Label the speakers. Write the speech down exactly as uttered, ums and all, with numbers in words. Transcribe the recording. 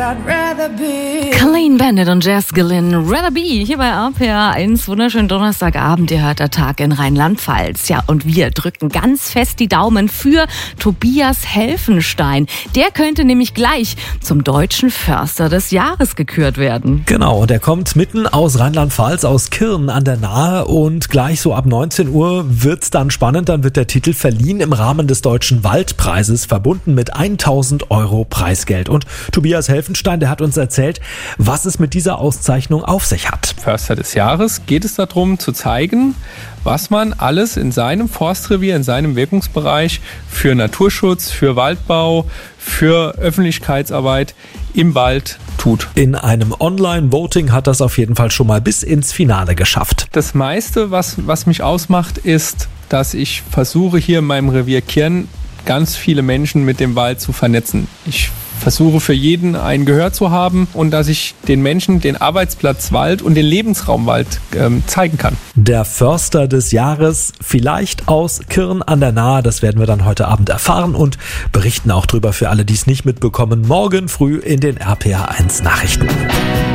Speaker 1: Clean Bandit und Jazz Glynn, Rather Be, hier bei R P R eins. Wunderschönen Donnerstagabend, ihr hört der Tag in Rheinland-Pfalz. Ja, und wir drücken ganz fest die Daumen für Tobias Helfenstein. Der könnte nämlich gleich zum deutschen Förster des Jahres gekürt werden.
Speaker 2: Genau, und er kommt mitten aus Rheinland-Pfalz, aus Kirn an der Nahe, und gleich so ab neunzehn Uhr wird's dann spannend. Dann wird der Titel verliehen im Rahmen des Deutschen Waldpreises, verbunden mit tausend Euro Preisgeld. Und Tobias Helfenstein, der hat uns erzählt, was es mit dieser Auszeichnung auf sich hat.
Speaker 3: Förster des Jahres geht es darum, zu zeigen, was man alles in seinem Forstrevier, in seinem Wirkungsbereich für Naturschutz, für Waldbau, für Öffentlichkeitsarbeit im Wald tut.
Speaker 2: In einem Online-Voting hat das auf jeden Fall schon mal bis ins Finale geschafft.
Speaker 3: Das meiste, was, was mich ausmacht, ist, dass ich versuche, hier in meinem Revier Kirn ganz viele Menschen mit dem Wald zu vernetzen. Ich versuche für jeden ein Gehör zu haben und dass ich den Menschen den Arbeitsplatz Wald und den Lebensraum Wald ähm, zeigen kann.
Speaker 2: Der Förster des Jahres, vielleicht aus Kirn an der Nahe, das werden wir dann heute Abend erfahren und berichten auch drüber für alle, die es nicht mitbekommen, morgen früh in den R P R eins Nachrichten.